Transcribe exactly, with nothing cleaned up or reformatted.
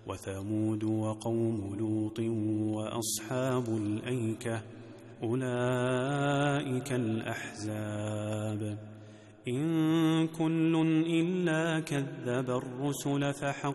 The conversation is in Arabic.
وثمود وقوم لوط وأصحاب الأيكة أولئك الأحزاب إن كل إلا كذب الرسل فحق